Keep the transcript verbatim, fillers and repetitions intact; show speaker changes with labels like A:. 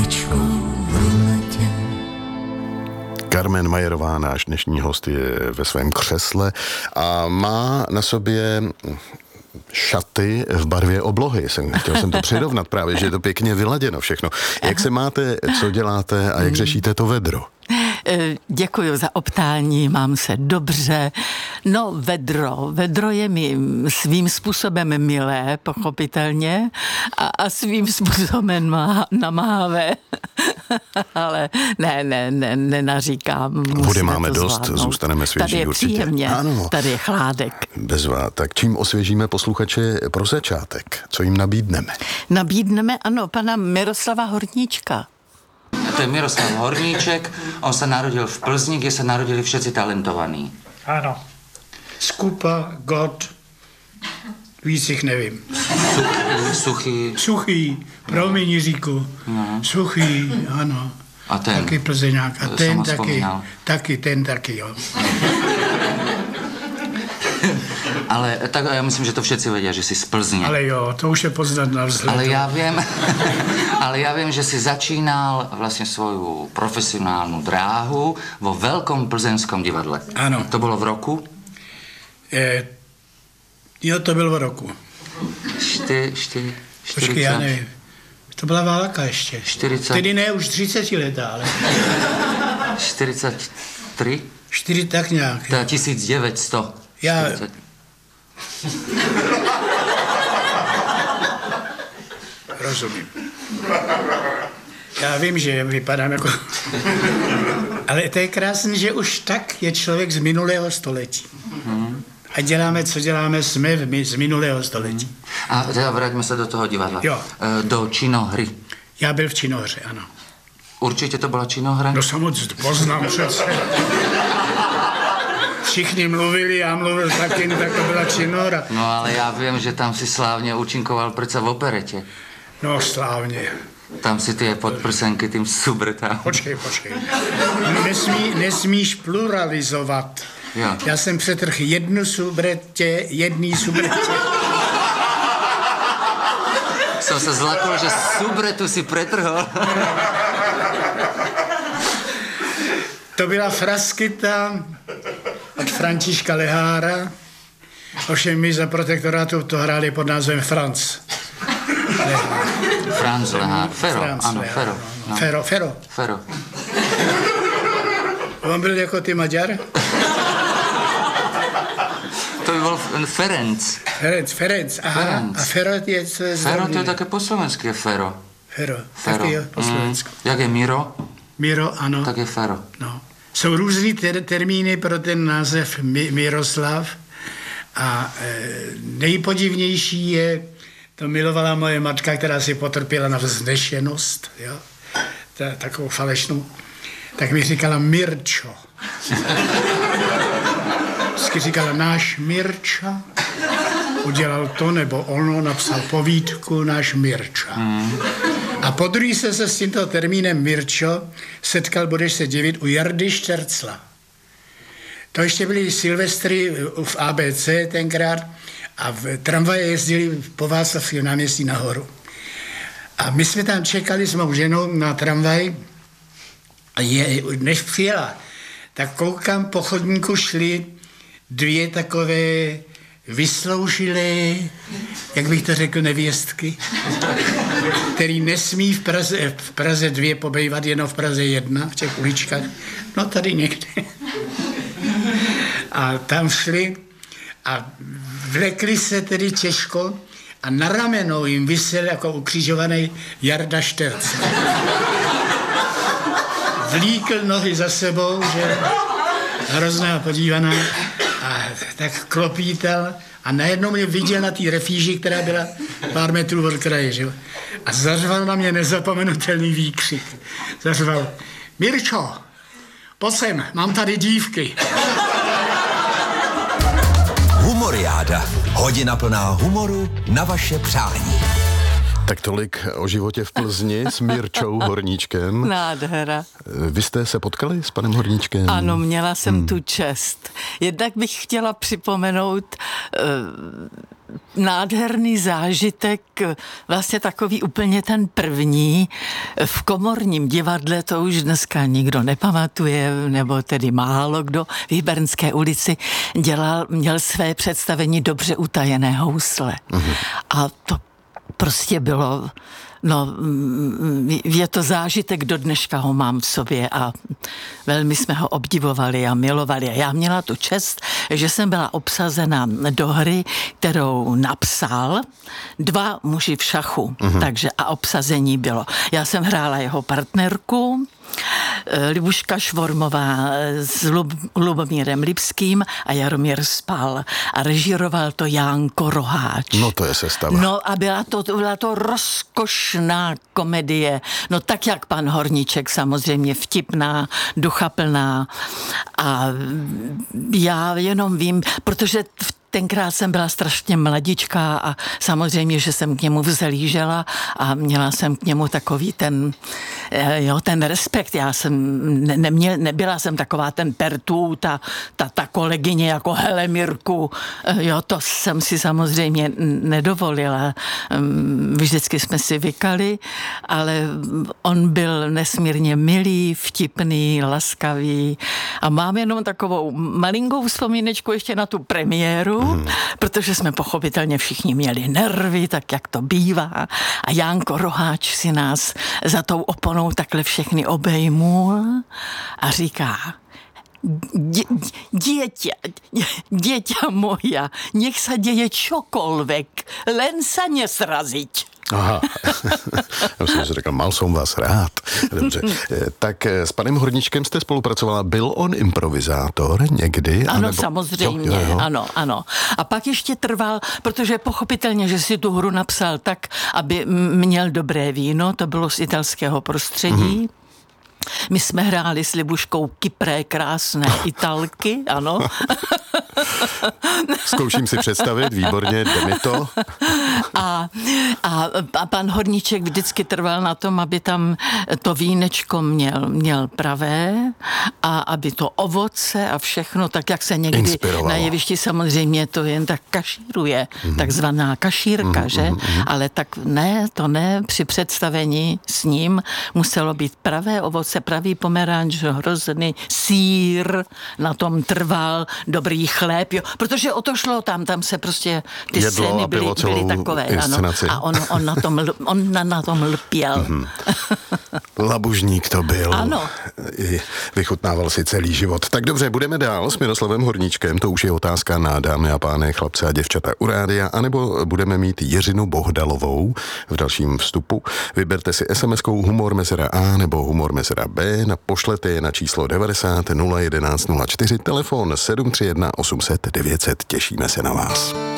A: kuličkou v ruletě.
B: Carmen Majerová, náš dnešní host, je ve svém křesle a má na sobě šaty v barvě oblohy. Jsem, chtěl jsem to přirovnat právě, že je to pěkně vyladěno všechno. Jak se máte, co děláte a jak řešíte to vedro?
C: Děkuji za optání, mám se dobře. No, vedro. Vedro je mi svým způsobem milé, pochopitelně, a, a svým způsobem má, namáhavé. Ale ne, ne, ne, nenaříkám.
B: Vody máme dost, zůstaneme svěží.
C: Tady je
B: určitě.
C: Příjemně, ano. Tady je chládek.
B: Bezvá. Tak čím osvěžíme posluchače pro začátek? Co jim nabídneme?
C: Nabídneme, ano, pana Miroslava Horníčka.
D: To je Miroslav Horníček, on se narodil v Plzni, kde se narodili všetci talentovaní.
E: Ano. Skupa, God, víc jich nevím.
D: Suchý. Suchý.
E: Suchý, promiň Jiříku.
D: No.
E: Suchý, ano.
D: A ten?
E: Taky Plzeňák. A ten taky,
D: vzpomínal.
E: taky, ten taky, jo.
D: Ale tak já myslím, že to všetci vědí, že jsi z Plzně.
E: Ale jo, to už je poznat na vzhledu.
D: Ale já vím, ale já vím, že jsi začínal vlastně svou profesionální dráhu vo Velkom plzeňskom divadle.
E: Ano.
D: To bylo v roku?
E: Eh, jo, to bylo v roku.
D: Šty, šty,
E: Počkej, já nevím. To byla válka ještě.
D: čtyřicet.
E: Tedy ne už třicetiletá, ale...
D: čtyřicet tři?
E: Čtyři tak nějak.
D: To je tisíc devět set.
E: Já...
D: čtyřicet.
E: Rozumím. Já vím, že vypadám jako... Ale to je krásné, že už tak je člověk z minulého století. A děláme, co děláme, jsme v, z minulého století.
D: A teda vraťme se do toho divadla.
E: Jo.
D: Do činohry.
E: Já byl v činohře, ano.
D: Určitě to byla činohra?
E: No samozřejmě, poznám přece. Všichni mluvili, já mluvil taky, no, tak to byla činohra.
D: No ale já vím, že tam si slávně účinkoval přece v operetě.
E: No slávně.
D: Tam si ty podprsenky tím subretám.
E: Počkej, počkej. Nesmí, nesmíš pluralizovat.
D: Jo.
E: Já jsem přetrhl jednu subretě, jedný subretě.
D: Jsem se zlakl, že subretu si pretrhl.
E: To byla fraskyta od Františka Lehára. Ovšem my za protektorátu to hráli pod názvem Franz. Lehár.
D: Franz Lehár. Fero,
E: Franz
D: ano,
E: Lehár,
D: Fero. No.
E: Fero, Fero.
D: Fero.
E: On byl jako ty Maďar?
D: To by byl Ferenc.
E: Ferenc, Ferenc, aha.
D: Ferenc.
E: A Fero je co je
D: Fero to je také po slovensky, je Fero.
E: Fero,
D: Fero.
E: taky jo, po
D: Mm.
E: slovensku.
D: Jak je Miro,
E: Miro, ano.
D: tak je Fero.
E: No. Jsou různý ter- termíny pro ten název Mi- Miroslav a e, nejpodivnější je, to milovala moje matka, která si potrpěla na vznešenost, jo, Ta, takovou falešnou, tak mi říkala Mirčo. Vždycky říkala náš Mirča, udělal to nebo ono, napsal povídku náš Mirča. Mm. A podruhý se se s tímto termínem Mirčo setkal, budeš se divit, u Jardy Štercla. To ještě byly Silvestry v A B C tenkrát a v tramvaje jezdili po Václavském náměstí nahoru. A my jsme tam čekali s mou ženou na tramvaj a je, než přijela, tak koukám, po chodníku šly dvě takové vysloužilé, jak bych to řekl, nevěstky, který nesmí v Praze, v Praze dvě pobejvat, jenom v Praze jedna, v těch uličkách, no tady někde. A tam šli a vlekli se tedy těžko a na ramenou jim visel jako ukřižovaný Jarda Šterc. Vlíkl nohy za sebou, že hrozná podívaná, a tak klopítal a najednou mě viděl na té refíži, která byla pár metrů od kraje, že? A zařval na mě nezapomenutelný výkřik. Zařval, Mirčo, pojď sem, mám tady dívky.
F: Humoriáda. Hodina plná humoru na vaše přání.
B: Tak tolik o životě v Plzni s Mirčou Horníčkem.
C: Nádhera.
B: Vy jste se potkali s panem Horníčkem?
C: Ano, měla jsem hmm. tu čest. Jednak bych chtěla připomenout uh, nádherný zážitek, vlastně takový úplně ten první. V Komorním divadle, to už dneska nikdo nepamatuje, nebo tedy málo kdo, v Hybernské ulici dělal, měl své představení Dobře utajené housle. Hmm. A to prostě bylo, no, je to zážitek, do dneška ho mám v sobě a velmi jsme ho obdivovali a milovali. A já měla tu čest, že jsem byla obsazena do hry, kterou napsal Dva muži v šachu, uh-huh. takže a obsazení bylo. Já jsem hrála jeho partnerku, Libuška Švormová s Lub, Lubomírem Lipským a Jaromír Spal. A režíroval to Jánko Roháč.
B: No to je sestava.
C: No a byla to, byla to rozkošná komedie. No tak jak pan Horníček, samozřejmě vtipná, duchaplná. A já jenom vím, protože v tenkrát jsem byla strašně mladičká a samozřejmě, že jsem k němu vzhlížela a měla jsem k němu takový ten, jo, ten respekt. Já jsem ne, neměl, nebyla jsem taková ten pertů, ta, ta, ta kolegyně jako hele Mirku, jo, to jsem si samozřejmě nedovolila. Vždycky jsme si vykali, ale on byl nesmírně milý, vtipný, laskavý a mám jenom takovou malinkou vzpomínečku ještě na tu premiéru, Hmm. protože jsme pochopitelně všichni měli nervy, tak jak to bývá. A Jánko Roháč si nás za tou oponou takhle všechny obejmul a říká: Dě, dieťa, dieťa moja, nech sa deje čokoľvek, len sa nesraziť.
B: Aha, já jsem si řekl, mal jsem vás rád. Dobře, tak s panem Horníčkem jste spolupracovala, byl on improvizátor někdy?
C: Ano,
B: anebo...
C: samozřejmě, jo, jo, jo. ano, ano. A pak ještě trval, protože pochopitelně, že si tu hru napsal tak, aby měl dobré víno, to bylo z italského prostředí. Mm-hmm. My jsme hráli s Libuškou kypré krásné Italky, ano.
B: Zkouším si představit, výborně, jde mi to.
C: A, a, a pan Horníček vždycky trval na tom, aby tam to vínečko měl, měl pravé a aby to ovoce a všechno, tak jak se někdy inspirovalo. Na jevišti samozřejmě to jen tak kašíruje, mm-hmm. takzvaná kašírka, mm-hmm, že? Mm-hmm. Ale tak ne, to ne, při představení s ním muselo být pravé ovoce, pravý pomeranč, hrozný sýr, na tom trval, dobrý chléb, jo, protože o to šlo tam, tam se prostě ty
B: jedlo
C: scény byly, byly takové, ano, a on, on, na tom, on na, na tom lpěl. Mm-hmm.
B: Labužník to byl.
C: Ano.
B: Vychutnával si celý život. Tak dobře, budeme dál s Miroslavem Horníčkem, to už je otázka na dámy a pány, chlapce a děvčata u rádia, anebo budeme mít Jiřinu Bohdalovou v dalším vstupu. Vyberte si es em eskou humor mezera A nebo humor mezera B, pošlete je na číslo devadesát nula jedenáct nula čtyři, telefon sedm tři jedna osm set devět set, těšíme se na vás.